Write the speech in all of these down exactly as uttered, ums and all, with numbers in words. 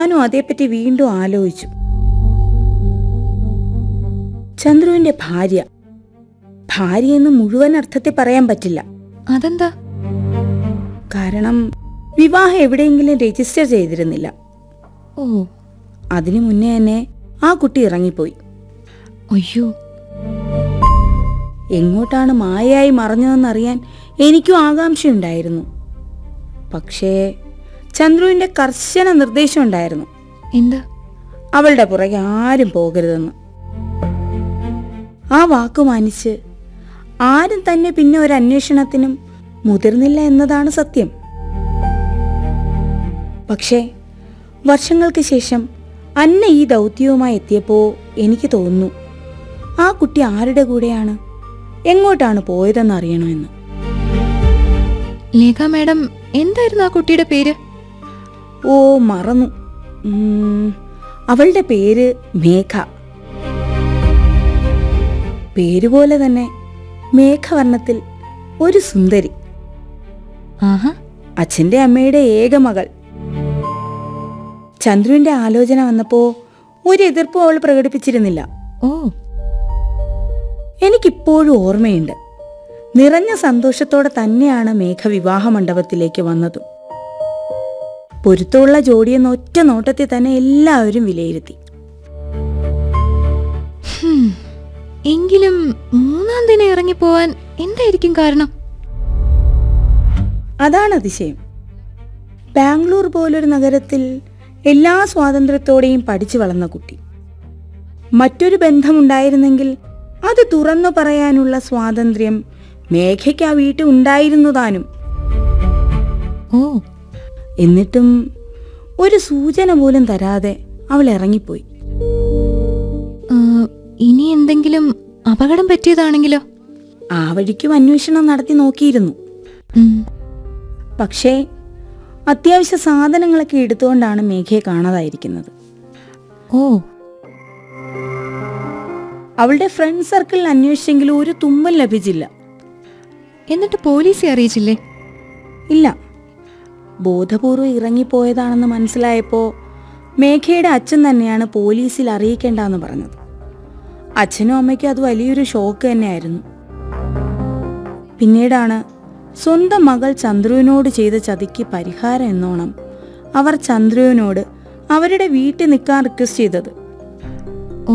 ഞാനും അതേപ്പറ്റി വീണ്ടും ആലോചിച്ചു. ചന്ദ്രുവിന്റെ ഭാര്യ ഭാര്യയെന്ന് മുഴുവൻ അർത്ഥത്തിൽ പറയാൻ പറ്റില്ല. അതെന്താ? കാരണം വിവാഹം എവിടെയെങ്കിലും രജിസ്റ്റർ ചെയ്തിരുന്നില്ല. ഓ, അതിനു മുന്നേ തന്നെ ആ കുട്ടി ഇറങ്ങിപ്പോയി. അയ്യോ. എങ്ങോട്ടാണ് മായയായി മറഞ്ഞതെന്നറിയാൻ എനിക്കും ആകാംക്ഷയുണ്ടായിരുന്നു. പക്ഷേ ചന്ദ്രുവിന്റെ കർശന നിർദ്ദേശം ഉണ്ടായിരുന്നു. എന്താ? അവളുടെ പുറകെ ആരും പോകരുതെന്ന്. ആ വാക്കു മാനിച്ച് ആരും തന്നെ പിന്നെ ഒരു അന്വേഷണത്തിനും മുതിർന്നില്ല എന്നതാണ് സത്യം. പക്ഷേ വർഷങ്ങൾക്ക് ശേഷം അന്ന ഈ ദൗത്യവുമായി എത്തിയപ്പോൾ എനിക്ക് തോന്നുന്നു ആ കുട്ടി ആരുടെ കൂടെയാണ്, എങ്ങോട്ടാണ് പോയതെന്ന് അറിയണമെന്ന്. ലേഖ മാഡം, എന്തായിരുന്നു ആ കുട്ടിയുടെ പേര്? ഓ, മറന്നു. ഉം, അവളുടെ പേര് മേഘ. പേരുപോലെ തന്നെ മേഘവർണ്ണത്തിൽ ഒരു സുന്ദരി. ആഹാ. അച്ഛന്റെ അമ്മയുടെ ഏക മകൾ. ചന്ദ്രുവിന്റെ ആലോചന വന്നപ്പോ ഒരു എതിർപ്പും അവൾ പ്രകടിപ്പിച്ചിരുന്നില്ല. ഓ, എനിക്കിപ്പോഴും ഓർമ്മയുണ്ട്. നിറഞ്ഞ സന്തോഷത്തോടെ തന്നെയാണ് മേഘ വിവാഹ മണ്ഡപത്തിലേക്ക് വന്നതും. പൊരുത്തമുള്ള ജോഡിയെന്ന ഒറ്റ നോട്ടത്തിൽ തന്നെ എല്ലാവരും വിലയിരുത്തി. എങ്കിലും മൂന്നാം ദിനം ഇറങ്ങിപ്പോവാൻ എന്തായിരിക്കും കാരണം? അതാണ് അതിശയം. ബാംഗ്ലൂർ പോലൊരു നഗരത്തിൽ എല്ലാ സ്വാതന്ത്ര്യത്തോടെയും പഠിച്ചു വളർന്ന കുട്ടി. മറ്റൊരു ബന്ധമുണ്ടായിരുന്നെങ്കിൽ അത് തുറന്നു പറയാനുള്ള സ്വാതന്ത്ര്യം മേഘയ്ക്ക് ആ വീട്ടിൽ ഉണ്ടായിരുന്നു താനും. ഓ, എന്നിട്ടും ഒരു സൂചന പോലും തരാതെ അവൾ ഇറങ്ങിപ്പോയി. ഇനി എന്തെങ്കിലും അപകടം പറ്റിയതാണെങ്കിലോ? ആ വഴിക്കും അന്വേഷണം നടത്തി നോക്കിയിരുന്നു. പക്ഷേ അത്യാവശ്യ സാധനങ്ങളൊക്കെ എടുത്തുകൊണ്ടാണ് മേഘയെ കാണാതായിരിക്കുന്നത്. ഓ, അവളുടെ ഫ്രണ്ട് സർക്കിളിൽ അന്വേഷിച്ചെങ്കിലും ഒരു തുമ്പൽ ലഭിച്ചില്ല. എന്നിട്ട് പോലീസെ അറിയിച്ചില്ലേ? ഇല്ല. ബോധപൂർവ്വം ഇറങ്ങിപ്പോയതാണെന്ന് മനസ്സിലായപ്പോൾ മേഘയുടെ അച്ഛൻ തന്നെയാണ് പോലീസിൽ അറിയിക്കേണ്ടെന്ന് പറഞ്ഞത്. അച്ഛനും അമ്മയ്ക്കും അത് വലിയൊരു ഷോക്ക് തന്നെയായിരുന്നു. പിന്നീടാണ് സ്വന്തം മകൾ ചന്ദ്രുവിനോട് ചെയ്ത ചതിക്ക് പരിഹാരം എന്നോണം അവർ ചന്ദ്രുവിനോട് അവരുടെ വീട്ടിൽ നിൽക്കാൻ റിക്വസ്റ്റ് ചെയ്തത്. ഓ,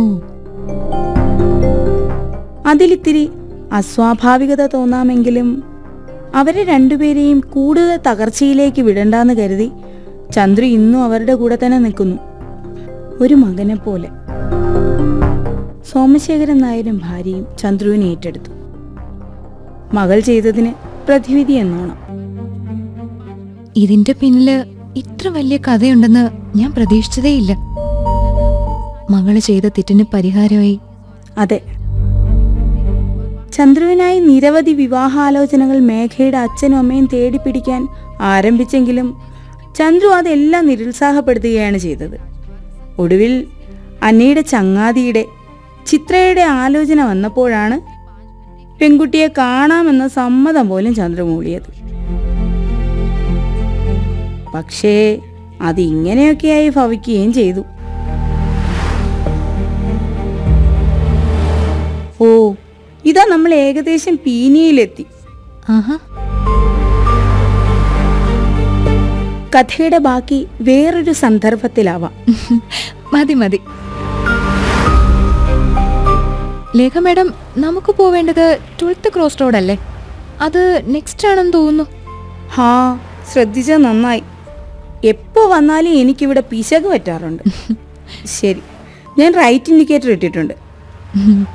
അതിലിത്തിരി അസ്വാഭാവികത തോന്നാമെങ്കിലും അവരെ രണ്ടുപേരെയും കൂടുതൽ തകർച്ചയിലേക്ക് വിടണ്ടെന്ന് കരുതി ചന്ദ്രു ഇന്നും അവരുടെ കൂടെ തന്നെ നിൽക്കുന്നു, ഒരു മകനെ പോലെ. സോമശേഖരൻ നായരും ഭാര്യയും ചന്ദ്രുവിനെ ഏറ്റെടുത്തു. മകൾ ചെയ്തതിന് പ്രതിവിധി എന്നോണം. ഇതിന്റെ പിന്നില് ഇത്ര വലിയ കഥയുണ്ടെന്ന് ഞാൻ പ്രതീക്ഷിച്ചതേയില്ല. മകള് ചെയ്ത തെറ്റിന് പരിഹാരമായി. അതെ, ചന്ദ്രുവിനായി നിരവധി വിവാഹാലോചനകൾ മേഘയുടെ അച്ഛനും അമ്മയും തേടിപ്പിടിക്കാൻ ആരംഭിച്ചെങ്കിലും ചന്ദ്രു അതെല്ലാം നിരുത്സാഹപ്പെടുത്തുകയാണ് ചെയ്തത്. ഒടുവിൽ അന്നയുടെ ചങ്ങാതിയുടെ ചിത്രയുടെ ആലോചന വന്നപ്പോഴാണ് പെൺകുട്ടിയെ കാണാമെന്ന സമ്മതം പോലും ചന്ദ്രു മൂളിയത്. പക്ഷേ അതിങ്ങനെയൊക്കെയായി ഭവിക്കുകയും ചെയ്തു. ഓ, ഇതാ നമ്മൾ ഏകദേശം പീനിയിലെത്തി. ആഹാ. കഥയുടെ ബാക്കി വേറൊരു സന്ദർഭത്തിലാവാം. മതി മതി. ലേഖ മാഡം, നമുക്ക് പോവേണ്ടത് ട്വൽത്ത് ക്രോസ് റോഡ് അല്ലേ? അത് നെക്സ്റ്റ് ആണെന്ന് തോന്നുന്നു. ഹാ, ശ്രദ്ധിച്ച നന്നായി. എപ്പോ വന്നാലും എനിക്കിവിടെ പിശക് പറ്റാറുണ്ട്. ശരി, ഞാൻ റൈറ്റ് ഇൻഡിക്കേറ്റർ ഇട്ടിട്ടുണ്ട്.